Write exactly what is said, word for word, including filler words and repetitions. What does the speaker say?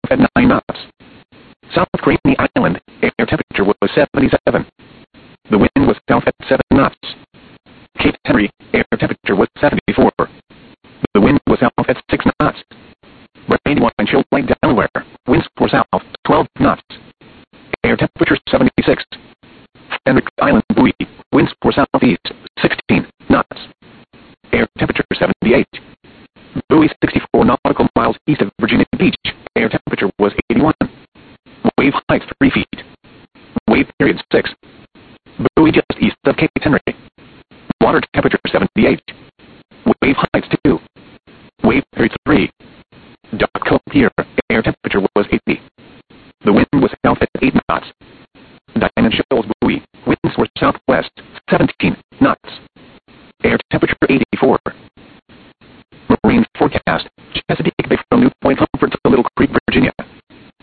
at nine knots. South Graney Island, air temperature was seventy-seven. The wind was south at seven knots. Cape Henry, air temperature was seventy-four. The wind was south at six knots. eighty-one Shoal Lake, Delaware, winds were south twelve knots. Air temperature seventy-six. Fenwick Island, Bowie, winds were southeast sixteen knots. Air temperature seventy-eight. Bowie sixty-four nautical miles east of Virginia Beach, air temperature was eighty-one. Wave height three feet. Wave period six. Bowie just east of Cape Henry. Water temperature seventy-eight. Wave height two. Wave period three. Dock Cove Pier, air temperature was eighty. The wind was south at eight knots. Diamond Shoals, Bowie, winds were southwest seventeen knots. Air temperature eighty-four. Marine forecast, Chesapeake Bay from New Point Comfort to Little Creek, Virginia.